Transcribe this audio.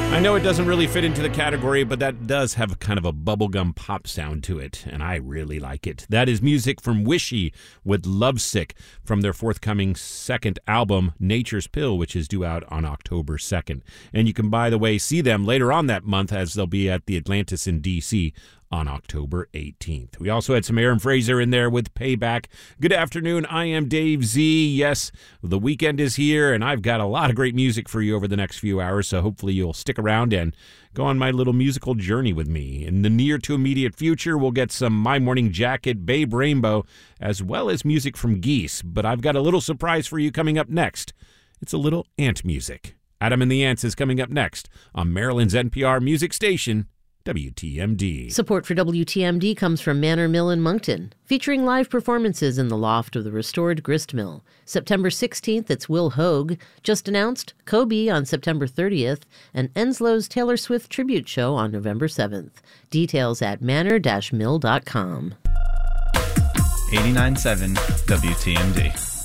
I know it doesn't really fit into the category, but that does have kind of a bubblegum pop sound to it, and I really like it. That is music from Wishy with Lovesick from their forthcoming second album, Nature's Pill, which is due out on October 2nd. And you can, by the way, see them later on that month as they'll be at the Atlantis in D.C. on October 18th. We also had some Aaron Fraser in there with Payback. Good afternoon, I am Dave Z. Yes, the weekend is here, and I've got a lot of great music for you over the next few hours, so hopefully you'll stick around and go on my little musical journey with me. In the near to immediate future, we'll get some My Morning Jacket, Babe Rainbow, as well as music from Geese. But I've got a little surprise for you coming up next. It's a little ant music. Adam and the Ants is coming up next on Maryland's NPR music station, WTMD. Support for WTMD comes from Manor Mill in Moncton, featuring live performances in the loft of the restored grist mill. September 16th, it's Will Hogue. Just announced, Kobe on September 30th, and Enslow's Taylor Swift tribute show on November 7th. Details at manor-mill.com. 89.7 WTMD.